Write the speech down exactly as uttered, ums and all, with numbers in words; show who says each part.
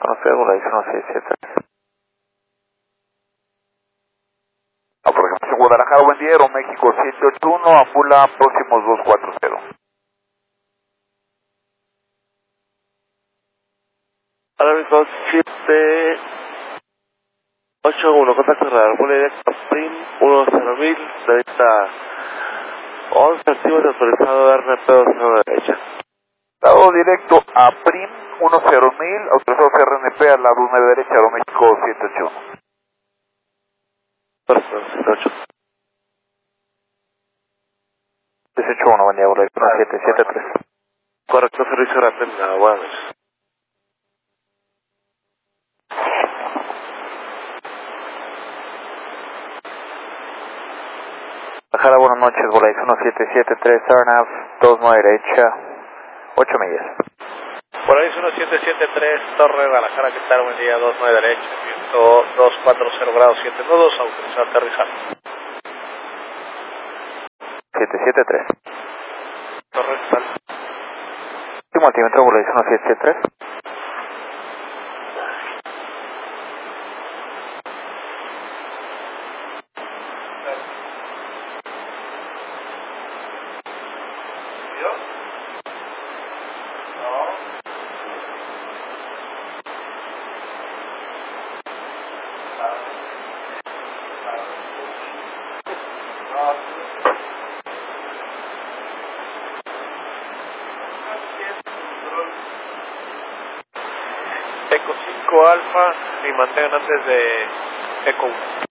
Speaker 1: conocer, Volación seis siete tres. Aproximación Guadalajara, buen día, Aeroméxico siete ocho uno, ambula próximos dos cuatro cero.
Speaker 2: Aeroméxico siete ocho uno, contacto radar, vuelo directo Prim uno cero mil, delta once, activo autorizado R P dos cero derecha.
Speaker 1: Lado directo a Prim uno cero mil, autorizado C R N P al lado nueve derecha, Aeroméxico siete ocho uno.
Speaker 2: Perfecto, siete ocho.
Speaker 1: siete ocho uno, buen día, Volación siete siete tres.
Speaker 2: Correcto, servicio rápido, buenas noches.
Speaker 1: Guadalajara, buenas noches, Volación siete siete tres, Arnav dos nueve derecha, ocho millas.
Speaker 3: Volación siete siete tres, Torre Guadalajara, ¿qué tal? Buen día, dos nueve derecha, viento dos cuatro cero grados siete nudos, autorizado a aterrizar.
Speaker 1: siete siete tres.
Speaker 3: Torre, ¿qué tal?
Speaker 1: Último altímetro, Volación siete siete tres.
Speaker 3: Eco cinco Alfa y mantengan antes de Eco uno.